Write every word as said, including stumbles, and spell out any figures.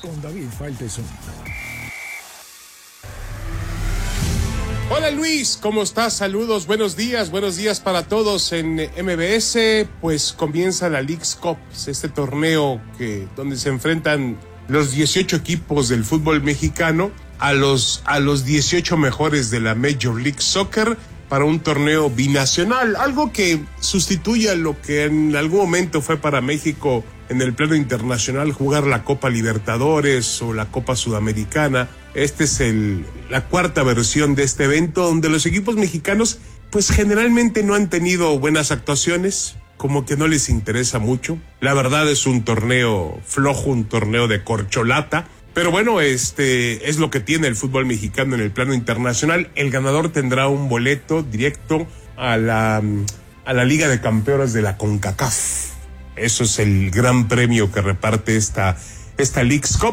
con David Faitelson. Hola Luis, ¿cómo estás? Saludos, buenos días, buenos días para todos en M B S. Pues comienza la Leagues Cup, este torneo que donde se enfrentan los dieciocho equipos del fútbol mexicano a los a los dieciocho mejores de la Major League Soccer para un torneo binacional, algo que sustituye a lo que en algún momento fue para México en el plano internacional jugar la Copa Libertadores o la Copa Sudamericana. Este es el la cuarta versión de este evento donde los equipos mexicanos pues generalmente no han tenido buenas actuaciones, como que no les interesa mucho. La verdad es un torneo flojo, un torneo de corcholata. Pero bueno, este es lo que tiene el fútbol mexicano en el plano internacional. El ganador tendrá un boleto directo a la, a la Liga de Campeones de la CONCACAF. Eso es el gran premio que reparte esta, esta Leagues Cup.